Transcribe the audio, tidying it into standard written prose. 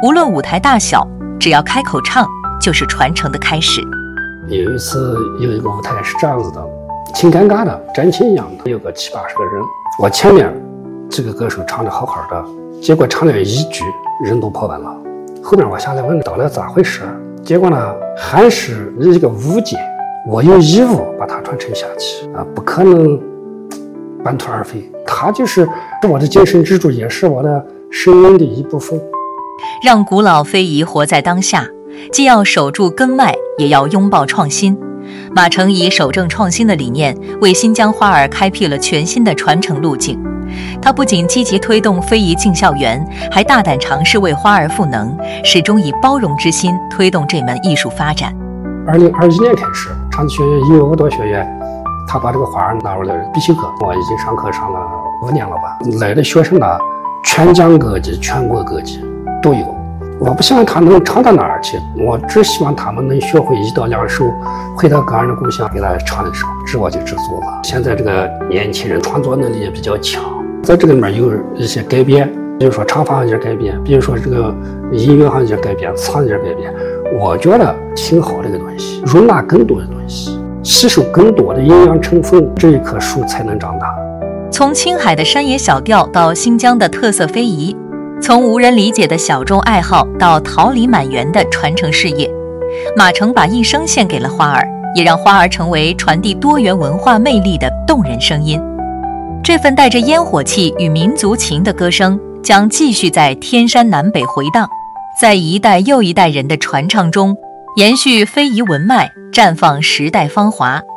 无论舞台大小，只要开口唱，就是传承的开始。 有一次有一个舞台是这样子的，挺尴尬的，战前一样的，有个70-80个人，我前面这个歌手唱得好好的，结果唱了一句，人都跑完了。后面我下来问到底咋回事，结果呢还是一个误解，我有义务把它传承下去啊，不可能半途而废。它就是我的精神支柱，也是我的生命的一部分。 让古老非遗活在当下，既要守住根脉，也要拥抱创新。马成以守正创新的理念，为新疆花儿开辟了全新的传承路径。他不仅积极推动非遗进校园，还大胆尝试为花儿赋能，始终以包容之心推动这门艺术发展。 2021年开始，长期学院1个多学员，他把这个花儿纳入了必修课。我已经上课上了5年了吧，来的学生呢，全疆各地、全国各地都有。我不希望他能唱到哪儿去，我只希望他们能学会1到2首，回到个人的故乡给他唱一首，这我就知足了。现在这个年轻人创作能力也比较强，在这个里面有一些改变，比如说唱法上的改变，比如说这个音乐上的改变，词上的改变，我觉得挺好的一个东西，容纳更多的东西，吸收更多的营养成分，这一棵树才能长大。 从青海的山野小调到新疆的特色非遗，从无人理解的小众爱好到桃李满园的传承事业，马成把一生献给了花儿，也让花儿成为传递多元文化魅力的动人声音。这份带着烟火气与民族情的歌声将继续在天山南北回荡，在一代又一代人的传唱中延续非遗文脉，绽放时代芳华。